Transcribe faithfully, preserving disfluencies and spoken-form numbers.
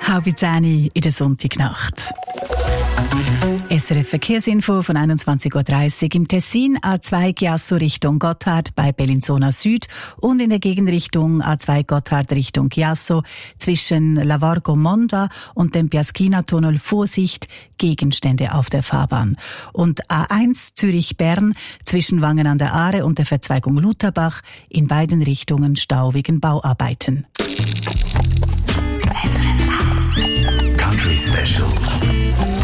Halb zehn in der Sonntagnacht. S R F Verkehrsinfo von einundzwanzig Uhr dreißig im Tessin A zwei Chiasso Richtung Gotthard bei Bellinzona Süd und in der Gegenrichtung A zwei Gotthard Richtung Chiasso zwischen Lavorgo Monda und dem Piaschina-Tunnel Vorsicht, Gegenstände auf der Fahrbahn. Und A eins Zürich-Bern zwischen Wangen an der Aare und der Verzweigung Lutherbach in beiden Richtungen Stau wegen Bauarbeiten. Country Special.